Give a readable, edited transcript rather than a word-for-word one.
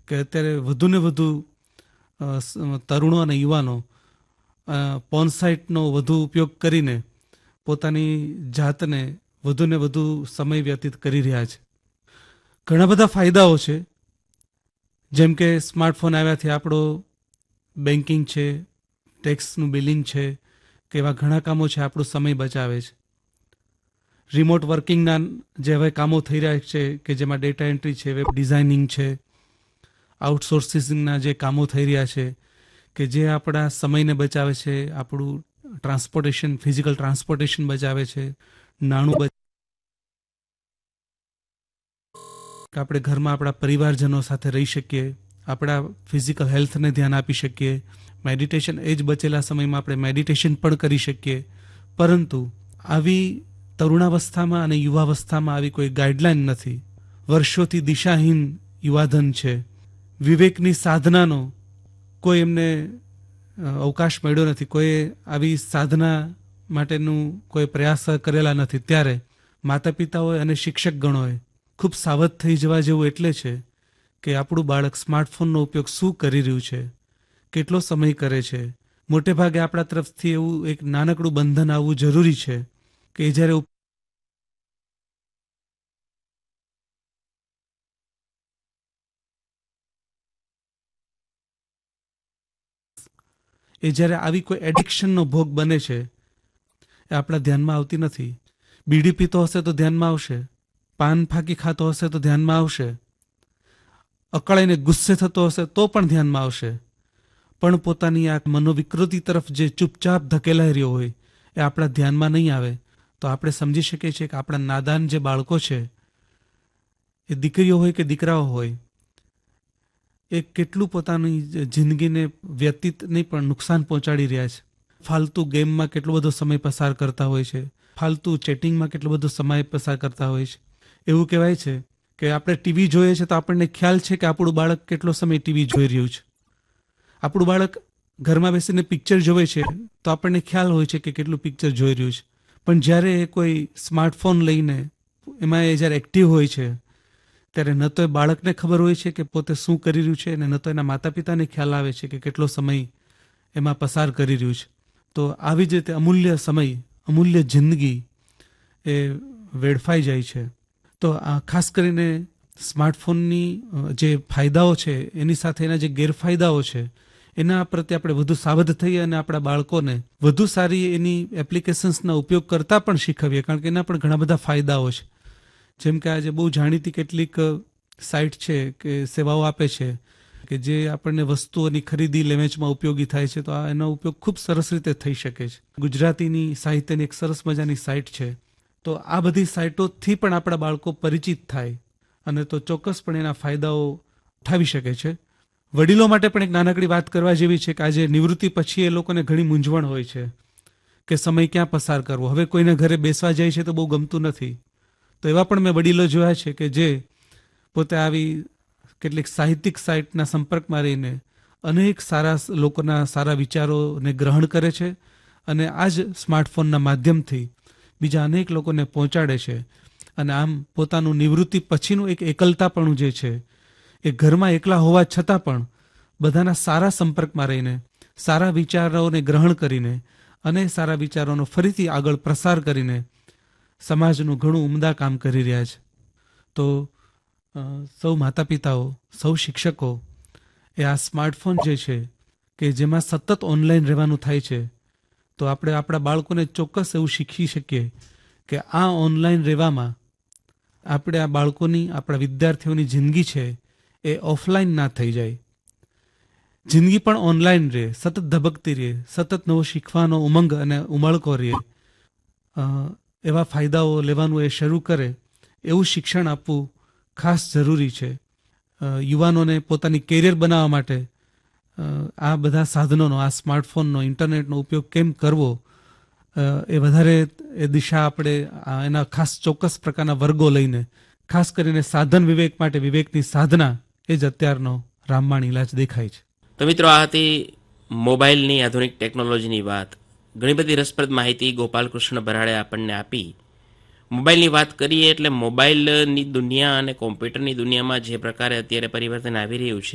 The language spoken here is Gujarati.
કે અત્યારે વધુને વધુ તરુણો અને યુવાનો પોર્ન સાઇટનો વધુ ઉપયોગ કરીને પોતાની જાતને વધુને વધુ સમય વ્યતીત કરી રહ્યા છે. ઘણા બધા ફાયદાઓ છે, જેમ કે સ્માર્ટફોન આવ્યાથી આપણો બેન્કિંગ છે, ટેક્સનું બિલિંગ છે, કે એવા ઘણા કામો છે આપણો સમય બચાવે છે. રિમોટ વર્કિંગના જે હવે કામો થઈ રહ્યા છે કે જેમાં ડેટા એન્ટ્રી છે, વેબ ડિઝાઇનિંગ છે, આઉટસોર્સિંગના જે કામો થઈ રહ્યા છે કે જે આપણા સમયને બચાવે છે, આપણું ટ્રાન્સપોર્ટેશન, ફિઝિકલ ટ્રાન્સપોર્ટેશન બચાવે છે, નાણું આપણે ઘરમાં આપણા પરિવારજનો સાથે રહી શકીએ, આપણા ફિઝિકલ હેલ્થને ધ્યાન આપી શકીએ, મેડિટેશન, એ જ બચેલા સમયમાં આપણે મેડિટેશન પણ કરી શકીએ. પરંતુ આવી તરુણાવસ્થામાં અને યુવાવસ્થામાં આવી કોઈ ગાઈડલાઈન નથી. વર્ષોથી દિશાહીન યુવાધન છે. વિવેકની સાધનાનો કોઈ એમને અવકાશ મળ્યો નથી. કોઈ આવી સાધના માટેનું કોઈ પ્રયાસ કરેલા નથી. ત્યારે માતા પિતાઓએ અને શિક્ષક ગણોએ ખૂબ સાવધ થઈ જવા જેવું એટલે છે કે આપણું બાળક સ્માર્ટફોનનો ઉપયોગ શું કરી રહ્યું છે, કેટલો સમય કરે છે. મોટે ભાગે આપણા તરફથી એવું એક નાનકડું બંધન આવવું જરૂરી છે કે જ્યારે આવી કોઈ એડિક્શનનો ભોગ બને છે એ આપણા ધ્યાનમાં આવતી નથી. બીડી પીતો હશે તો ધ્યાનમાં આવશે, પાન ફાંકી ખાતો હશે તો ધ્યાનમાં આવશે, અકળાઈને ગુસ્સે થતો હશે તો પણ ધ્યાનમાં આવશે. પણ પોતાની આ મનોવિકૃતિ તરફ જે ચૂપચાપ ધકેલાઈ રહ્યો હોય એ આપણા ધ્યાનમાં નહીં આવે. તો આપણે સમજી શકીએ છીએ કે આપણા નાદાન જે બાળકો છે, એ દીકરીઓ હોય કે દીકરાઓ હોય, એ કેટલું પોતાની જિંદગીને વ્યતીત નહીં પણ નુકસાન પહોંચાડી રહ્યા છે. ફાલતુ ગેમમાં કેટલો બધો સમય પસાર કરતા હોય છે, ફાલતુ ચેટિંગમાં કેટલો બધો સમય પસાર કરતા હોય છે. એવું કહેવાય છે કે આપણે ટીવી જોઈએ છે તો આપણને ખ્યાલ છે કે આપણું બાળક કેટલો સમય ટીવી જોઈ રહ્યું છે. આપણું બાળક ઘરમાં બેસીને પિક્ચર જોવે છે તો આપણને ખ્યાલ હોય છે કે કેટલું પિક્ચર જોઈ રહ્યું છે. પણ જ્યારે એ કોઈ સ્માર્ટફોન લઈને એમાં એ જ્યારે એક્ટિવ હોય છે ત્યારે ન તો એ બાળકને ખબર હોય છે કે પોતે શું કરી રહ્યું છે, અને ન તો એના માતા પિતાને ખ્યાલ આવે છે કે કેટલો સમય એમાં પસાર કરી રહ્યું છે. તો આવી જ રીતે અમૂલ્ય સમય, અમૂલ્ય જિંદગી એ વેડફાઈ જાય છે. તો આ ખાસ કરીને સ્માર્ટફોનની જે ફાયદાઓ છે એની સાથે એના જે ગેરફાયદાઓ છે એના પ્રત્યે આપણે વધુ સાવધ થઈએ અને આપણા બાળકોને વધુ સારી એની એપ્લિકેશન્સના ઉપયોગ કરતાં પણ શીખવીએ, કારણ કે એના પણ ઘણા બધા ફાયદાઓ છે. જેમ કે આજે બહુ જાણીતી કેટલીક સાઇટ છે કે સેવાઓ આપે છે કે જે આપણને વસ્તુઓની ખરીદી લે વેચમાં ઉપયોગી થાય છે. તો આ એનો ઉપયોગ ખૂબ સરસ રીતે થઈ શકે છે. ગુજરાતીની સાહિત્યની એક સરસ મજાની સાઇટ છે. તો આ બધી સાઇટોથી પણ આપણા બાળકો પરિચિત થાય અને તો ચોક્કસપણે એના ફાયદાઓ ઉઠાવી શકે છે. વડીલો માટે પણ એક નાનકડી વાત કરવા જેવી છે કે આજે નિવૃત્તિ પછી એ લોકોને ઘણી મૂંઝવણ હોય છે કે સમય ક્યાં પસાર કરવો. હવે કોઈને ઘરે બેસવા જાય છે તો બહુ ગમતું નથી. તો એવા પણ મેં વડીલો જોયા છે કે જે પોતે આવી કેટલીક સાહિત્યિક સાઇટના સંપર્કમાં રહીને અનેક સારા લોકોના સારા વિચારોને ગ્રહણ કરે છે અને આ જ સ્માર્ટફોનના માધ્યમથી બીજા અનેક લોકોને પહોંચાડે છે. અને આમ પોતાનું નિવૃત્તિ પછીનું એક એકલતાપણું જે છે એ ઘરમાં એકલા હોવા છતાં પણ બધાના સારા સંપર્કમાં રહીને, સારા વિચારોને ગ્રહણ કરીને અને સારા વિચારોનો ફરીથી આગળ પ્રસાર કરીને સમાજનું ઘણું ઉમદા કામ કરી રહ્યા છે. તો સૌ માતા પિતાઓ, સૌ શિક્ષકો એ આ સ્માર્ટફોન જે છે કે જેમાં સતત ઓનલાઈન રહેવાનું થાય છે, તો આપણે આપણા બાળકોને ચોક્કસ એવું શીખવી શકીએ કે આ ઓનલાઈન રહેવામાં આપણે આ બાળકોની, આપણા વિદ્યાર્થીઓની જિંદગી છે એ ઓફલાઈન ના થઈ જાય. જિંદગી પણ ઓનલાઈન રહે, સતત ધબકતી રહે, સતત નવો શીખવાનો ઉમંગ અને ઉમળકો રહે. એવા ફાયદાઓ લેવાનું એ શરૂ કરે એવું શિક્ષણ આપવું ખાસ જરૂરી છે. યુવાનોને પોતાની કેરિયર બનાવવા માટે આ બધા સાધનોનો, આ સ્માર્ટફોનનો, ઇન્ટરનેટનો ઉપયોગ કેમ કરવો એ વધારે એ દિશા આપણે એના ખાસ ચોક્કસ પ્રકારના વર્ગો લઈને, ખાસ કરીને સાધન વિવેક માટે વિવેકની સાધના, એ જ અત્યારનો રામબાણ ઇલાજ દેખાય છે. તો મિત્રો, આ હતી મોબાઈલની આધુનિક ટેકનોલોજીની વાત. ઘણી બધી રસપ્રદ માહિતી ગોપાલકૃષ્ણ બરાડે આપણને આપી. મોબાઈલની વાત કરીએ એટલે મોબાઈલની દુનિયા અને કોમ્પ્યુટરની દુનિયામાં જે પ્રકારે અત્યારે પરિવર્તન આવી રહ્યું છે